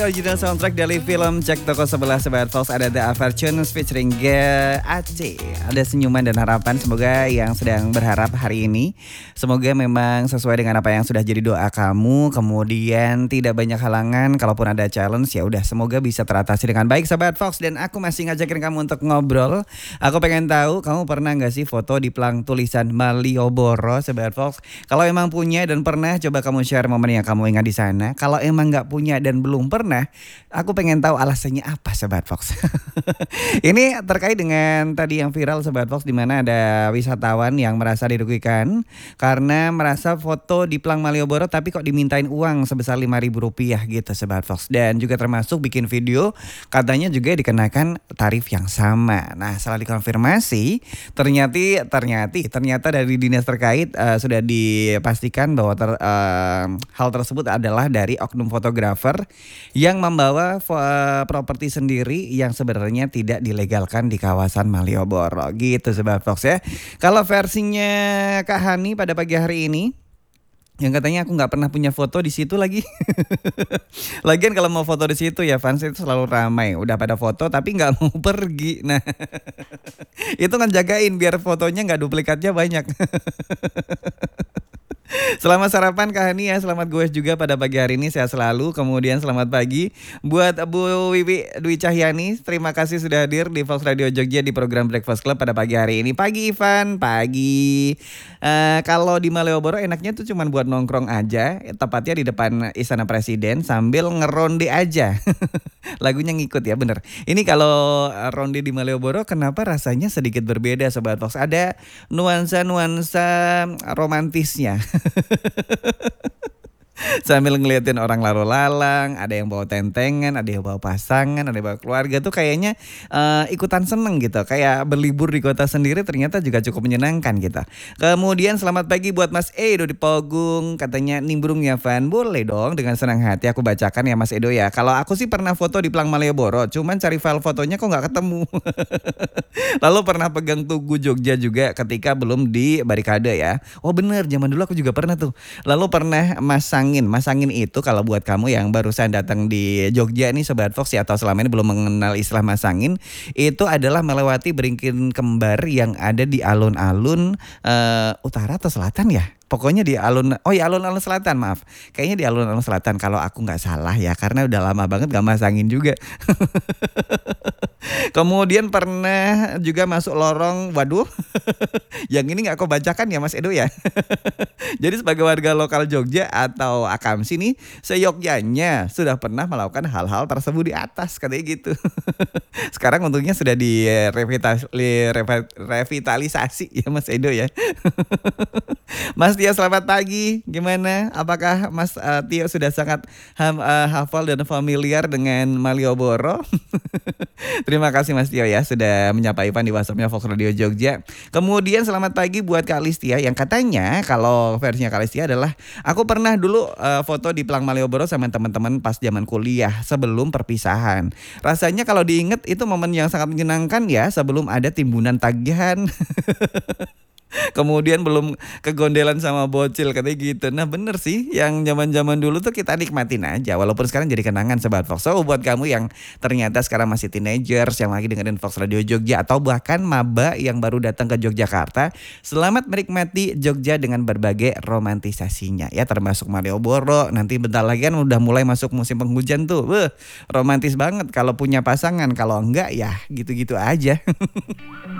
Original soundtrack dari film Cek Toko Sebelah Sobat Fox, ada The Avertunes featuring Aceh. Ada senyuman dan harapan, semoga yang sedang berharap hari ini semoga memang sesuai dengan apa yang sudah jadi doa kamu. Kemudian tidak banyak halangan, kalaupun ada challenge ya udah semoga bisa teratasi dengan baik Sobat Fox. Dan aku masih ngajakin kamu untuk ngobrol. Aku pengen tahu kamu pernah gak sih foto di pelang tulisan Malioboro Sobat Fox? Kalau emang punya dan pernah, coba kamu share momen yang kamu ingat di sana. Kalau emang gak punya dan belum pernah, aku pengen tahu alasannya apa Sobat Fox. Ini terkait dengan tadi yang viral Sobat Fox, di mana ada wisatawan yang merasa dirugikan karena merasa foto di pelang Malioboro tapi kok dimintain uang sebesar Rp5.000 gitu Sobat Fox. Dan juga termasuk bikin video, katanya juga dikenakan tarif yang sama. Nah, setelah dikonfirmasi ternyata dari dinas terkait sudah dipastikan bahwa hal tersebut adalah dari oknum fotografer yang membawa properti sendiri yang sebenarnya tidak dilegalkan di kawasan Malioboro gitu Sobat Fox ya. Kalau versinya Kak Hani pada pagi hari ini, yang katanya aku nggak pernah punya foto di situ lagi. Lagian kalau mau foto di situ ya fans itu selalu ramai, udah pada foto tapi nggak mau pergi. Nah itu kan jagain biar fotonya nggak duplikatnya banyak. Selamat sarapan Kak Hani ya, selamat goes juga pada pagi hari ini, sehat selalu. Kemudian selamat pagi buat Bu Wiwi Dwi Cahyani, terima kasih sudah hadir di Fox Radio Jogja di program Breakfast Club pada pagi hari ini. Pagi Ivan, pagi. Kalau di Malioboro enaknya tuh cuman buat nongkrong aja, tepatnya di depan Istana Presiden sambil ngeronde aja. Lagunya ngikut ya, bener. Ini kalau ronde di Malioboro kenapa rasanya sedikit berbeda Sobat Fox, ada nuansa-nuansa romantisnya. Sambil ngeliatin orang lalu lalang, ada yang bawa tentengan, ada yang bawa pasangan, ada yang bawa keluarga, tuh kayaknya ikutan seneng gitu. Kayak berlibur di kota sendiri ternyata juga cukup menyenangkan gitu. Kemudian selamat pagi buat Mas Edo di Pogung, katanya nimbrung ya Van. Boleh dong, dengan senang hati aku bacakan ya Mas Edo ya. Kalau aku sih pernah foto di pelang Malioboro, cuman cari file fotonya kok gak ketemu. Lalu pernah pegang Tugu Jogja juga ketika belum di barikade ya. Oh bener, zaman dulu aku juga pernah tuh. Lalu pernah masangin itu, kalau buat kamu yang barusan datang di Jogja nih Sobat Fox ya, atau selama ini belum mengenal istilah masangin, itu adalah melewati beringin kembar yang ada di alun-alun utara atau selatan ya. Pokoknya di alun-alun selatan, maaf. Kayaknya di alun-alun selatan kalau aku nggak salah ya, karena udah lama banget gak masangin juga. Kemudian pernah juga masuk lorong, waduh. Yang ini nggak kau bacakan ya Mas Edo ya. Jadi sebagai warga lokal Jogja atau Akamsi nih, seyogyanya sudah pernah melakukan hal-hal tersebut di atas, katanya gitu. Sekarang untungnya sudah revitalisasi ya Mas Edo ya. Mas Tio selamat pagi, gimana? Apakah Mas Tio sudah sangat hafal dan familiar dengan Malioboro? Terima kasih Mas Tio ya sudah menyapa Ivan di WhatsApp-nya Fox Radio Jogja. Kemudian selamat pagi buat Kak Listia yang katanya kalau versinya Kak Listia adalah aku pernah dulu foto di pelang Malioboro sama teman-teman pas zaman kuliah sebelum perpisahan. Rasanya kalau diinget itu momen yang sangat menyenangkan ya, sebelum ada timbunan tagihan. Kemudian belum kegondelan sama bocil, katanya gitu. Nah bener sih, yang zaman-zaman dulu tuh kita nikmatin aja, walaupun sekarang jadi kenangan Sobat Fox. So buat kamu yang ternyata sekarang masih teenagers yang lagi dengerin Fox Radio Jogja, atau bahkan maba yang baru datang ke Yogyakarta, selamat menikmati Jogja dengan berbagai romantisasinya ya, termasuk Malioboro. Nanti bentar lagi kan udah mulai masuk musim penghujan tuh. Romantis banget kalau punya pasangan, kalau enggak ya gitu-gitu aja.